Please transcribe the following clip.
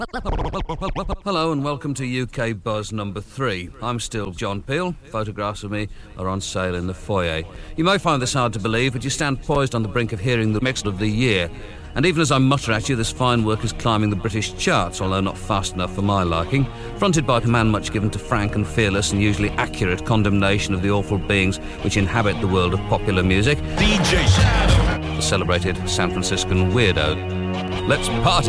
Hello and welcome to UK Buzz number 3. I'm still John Peel. Photographs of me are on sale in the foyer. You may find this hard to believe, but you stand poised on the brink of hearing the mix of the year. And even as I mutter at you, this fine work is climbing the British charts, although not fast enough for my liking. Fronted by a man much given to frank and fearless and usually accurate condemnation of the awful beings which inhabit the world of popular music. DJ Shadow. The celebrated San Franciscan weirdo. Let's party!